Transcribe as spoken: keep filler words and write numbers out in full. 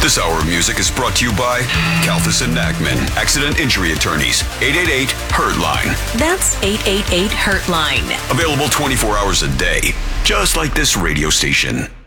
This hour of music is brought to you by Kalfas and Nachman, Accident Injury Attorneys, eight eight eight, hurt line. That's eight eight eight, hurt line. Available twenty-four hours a day, just like this radio station.